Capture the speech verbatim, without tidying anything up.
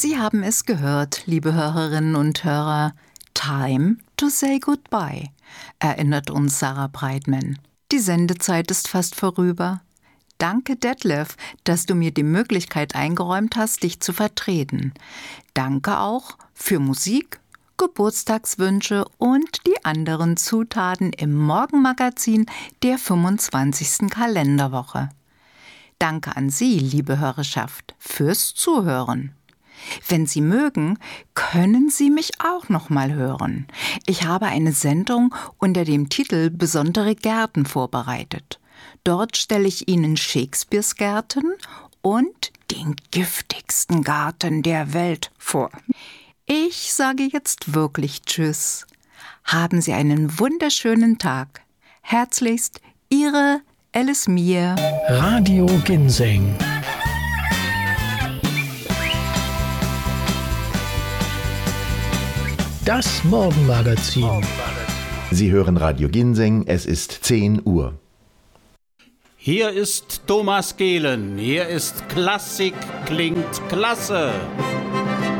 Sie haben es gehört, liebe Hörerinnen und Hörer. Time to say goodbye, erinnert uns Sarah Brightman. Die Sendezeit ist fast vorüber. Danke, Detlef, dass du mir die Möglichkeit eingeräumt hast, dich zu vertreten. Danke auch für Musik, Geburtstagswünsche und die anderen Zutaten im Morgenmagazin der fünfundzwanzigsten Kalenderwoche. Danke an Sie, liebe Hörerschaft, fürs Zuhören. Wenn Sie mögen, können Sie mich auch noch mal hören. Ich habe eine Sendung unter dem Titel Besondere Gärten vorbereitet. Dort stelle ich Ihnen Shakespeares Gärten und den giftigsten Garten der Welt vor. Ich sage jetzt wirklich Tschüss. Haben Sie einen wunderschönen Tag. Herzlichst, Ihre Alice Mier. Radio Ginseng. Das Morgenmagazin. Sie hören Radio Ginseng, es ist zehn Uhr. Hier ist Thomas Gehlen, hier ist Klassik klingt klasse.